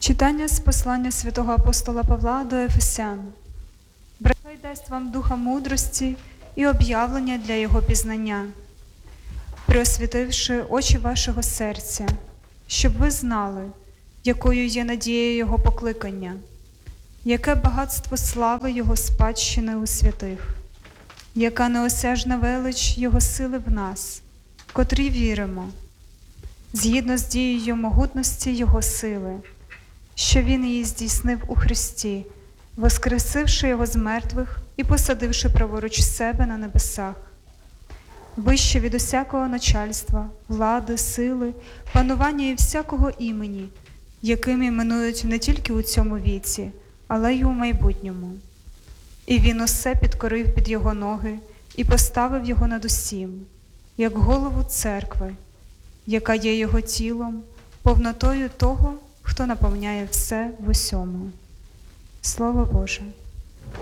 Читання з послання святого апостола Павла до Ефесян. Брехай дасть вам духа мудрості і об'явлення для його пізнання, приосвітивши очі вашого серця, щоб ви знали, якою є надія його покликання, яке багатство слави його спадщини у святих, яка неосяжна велич його сили в нас, котрі віримо, згідно з дією могутності його сили, що він її здійснив у Христі, воскресивши його з мертвих і посадивши праворуч себе на небесах, вище від усякого начальства, влади, сили, панування і всякого імені, яким іменують не тільки у цьому віці, але й у майбутньому. І він усе підкорив під його ноги і поставив його над усім, як голову церкви, яка є його тілом, повнотою того, хто наповняє все в усьому. Слово Боже.